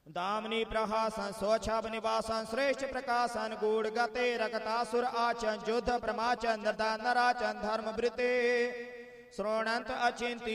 दामनी प्रहासन स्वच्छभ निवासन श्रेष्ठ प्रकाशन गूढ़ गते रकतासुर आचन युद्ध प्रमाचन नराचन धर्म वृते श्रोणंत अचिंती